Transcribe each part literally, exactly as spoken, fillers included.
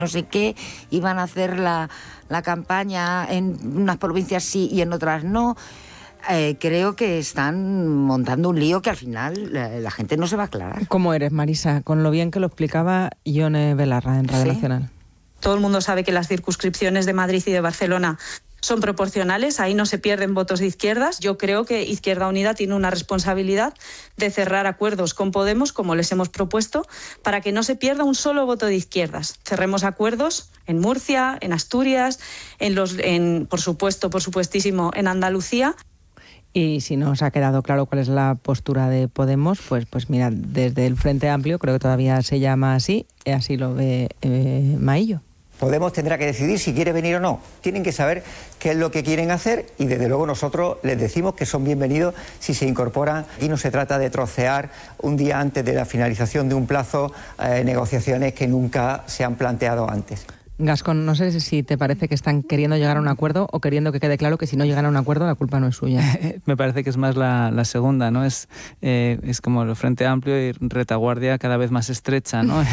no sé qué, iban a hacer la, la campaña en unas provincias sí y en otras no. Eh, creo que están montando un lío que al final la, la gente no se va a aclarar. ¿Cómo eres, Marisa? Con lo bien que lo explicaba Ione Belarra en Radio ¿Sí? Nacional. Todo el mundo sabe que las circunscripciones de Madrid y de Barcelona son proporcionales, ahí no se pierden votos de izquierdas. Yo creo que Izquierda Unida tiene una responsabilidad de cerrar acuerdos con Podemos, como les hemos propuesto, para que no se pierda un solo voto de izquierdas. Cerremos acuerdos en Murcia, en Asturias, en los, en, por supuesto, por supuestísimo, en Andalucía. Y si no os ha quedado claro cuál es la postura de Podemos, pues, pues mira, desde el Frente Amplio, creo que todavía se llama así, y así lo ve eh, Maillo. Podemos tendrá que decidir si quiere venir o no. Tienen que saber qué es lo que quieren hacer y desde luego nosotros les decimos que son bienvenidos si se incorporan. Y no se trata de trocear un día antes de la finalización de un plazo eh, negociaciones que nunca se han planteado antes. Gascón, no sé si te parece que están queriendo llegar a un acuerdo o queriendo que quede claro que si no llegan a un acuerdo la culpa no es suya. Me parece que es más la, la segunda, ¿no? Es, eh, es como el Frente Amplio y retaguardia cada vez más estrecha, ¿no?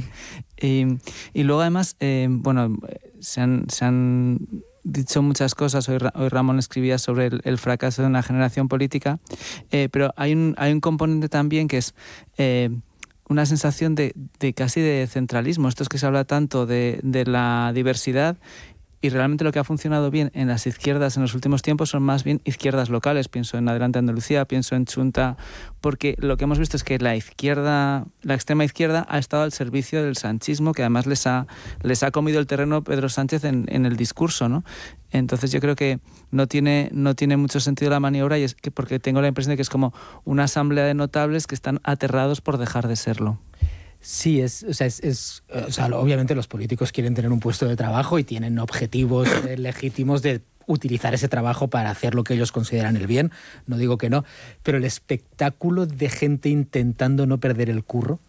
y, y luego además, eh, bueno, se han, se han dicho muchas cosas. Hoy, hoy Ramón escribía sobre el, el fracaso de una generación política, eh, pero hay un, hay un componente también que es... Eh, una sensación de, de casi de centralismo. Esto es que se habla tanto de, de la diversidad y realmente lo que ha funcionado bien en las izquierdas en los últimos tiempos son más bien izquierdas locales. Pienso en Adelante Andalucía, pienso en Chunta, porque lo que hemos visto es que la izquierda, la extrema izquierda ha estado al servicio del sanchismo, que además les ha, les ha comido el terreno Pedro Sánchez en, en el discurso, ¿no? Entonces yo creo que no tiene, no tiene mucho sentido la maniobra y es que porque tengo la impresión de que es como una asamblea de notables que están aterrados por dejar de serlo. Sí, es, o sea, es, es, o sea, obviamente los políticos quieren tener un puesto de trabajo y tienen objetivos eh, legítimos de utilizar ese trabajo para hacer lo que ellos consideran el bien, no digo que no, pero el espectáculo de gente intentando no perder el curro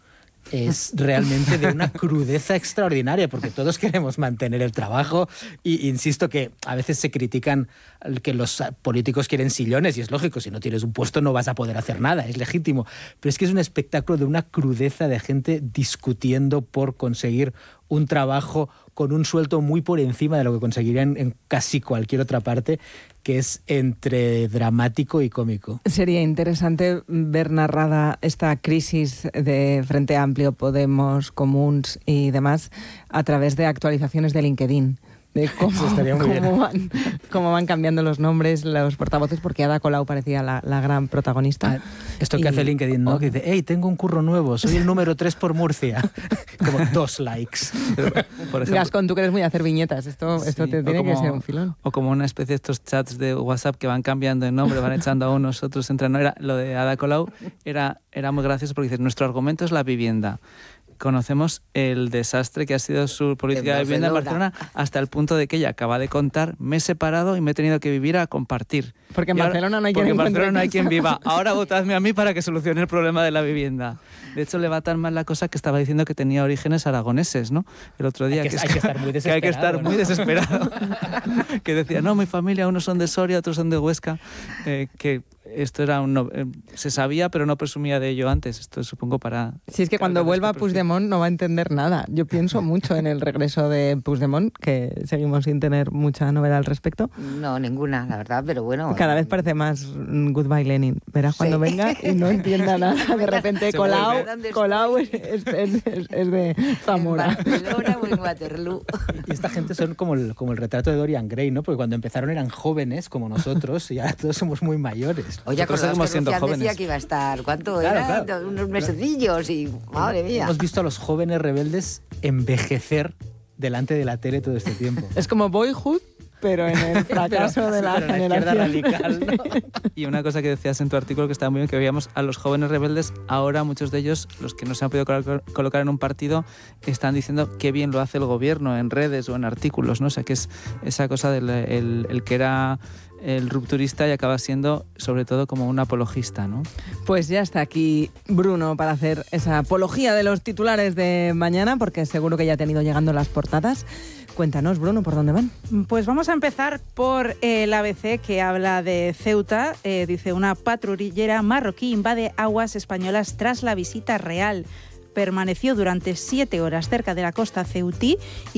es realmente de una crudeza extraordinaria, porque todos queremos mantener el trabajo y insisto que a veces se critican que los políticos quieren sillones y es lógico, si no tienes un puesto no vas a poder hacer nada, es legítimo, pero es que es un espectáculo de una crudeza de gente discutiendo por conseguir un trabajo con un sueldo muy por encima de lo que conseguirían en casi cualquier otra parte, que es entre dramático y cómico. Sería interesante ver narrada esta crisis de Frente Amplio, Podemos, Comuns y demás a través de actualizaciones de LinkedIn. De cómo, cómo, van, cómo van cambiando los nombres, los portavoces, porque Ada Colau parecía la, la gran protagonista. Ah, esto que y, hace LinkedIn, ¿no? Oh. Que dice, hey, tengo un curro nuevo, soy el número tres por Murcia. Como dos likes. Por ejemplo, Gascón, tú quieres muy hacer viñetas, esto, esto sí, te tiene como, que ser un filón. O como una especie de estos chats de WhatsApp que van cambiando de nombre, van echando a unos, otros entran. No, era, lo de Ada Colau era, era muy gracioso porque dice, nuestro argumento es la vivienda. Conocemos el desastre que ha sido su política de vivienda en Barcelona hasta el punto de que ella acaba de contar, me he separado y me he tenido que vivir a compartir. Porque en y Barcelona ahora, no hay quien Porque en Barcelona no hay quien viva. Ahora votadme a mí para que solucione el problema de la vivienda. De hecho, le va tan mal la cosa que estaba diciendo que tenía orígenes aragoneses, ¿no? El otro día. Hay que, que, hay que estar muy desesperado. Que hay que estar ¿no? muy desesperado. Que decía, no, mi familia, unos son de Soria, otros son de Huesca. Eh, que esto era un... No, eh, se sabía, pero no presumía de ello antes. Esto supongo para... Si es que cuando vuelva Puigdemont no va a entender nada. Yo pienso mucho en el regreso de Puigdemont, que seguimos sin tener mucha novedad al respecto. No, ninguna, la verdad, pero bueno... Cada vez parece más Goodbye Lenin. Verás cuando sí. venga y no entienda nada. De repente Colau, Colau es, es, es, es de Zamora. En Barcelona o en Waterloo. Y esta gente son como el, como el retrato de Dorian Gray, ¿no? Porque cuando empezaron eran jóvenes como nosotros y ahora todos somos muy mayores. Oye, acordaos que Rufián decía que iba a estar, ¿cuánto claro, era? Claro. Unos mesecillos y madre mía. Hemos visto a los jóvenes rebeldes envejecer delante de la tele todo este tiempo. Es como Boyhood, pero en el fracaso pero, de la pero generación la radical, ¿no? Y una cosa que decías en tu artículo que estaba muy bien, que veíamos a los jóvenes rebeldes, ahora muchos de ellos, los que no se han podido colocar en un partido, están diciendo qué bien lo hace el gobierno en redes o en artículos, ¿no? O sea, que es esa cosa del el, el que era el rupturista y acaba siendo sobre todo como un apologista, ¿no? Pues ya está aquí Bruno para hacer esa apología de los titulares de mañana, porque seguro que ya ha tenido llegando las portadas. Cuéntanos, Bruno, ¿por dónde van? Pues vamos a empezar por el A B C, que habla de Ceuta. Eh, dice, una patrullera marroquí invade aguas españolas tras la visita real. Permaneció durante siete horas cerca de la costa ceutí y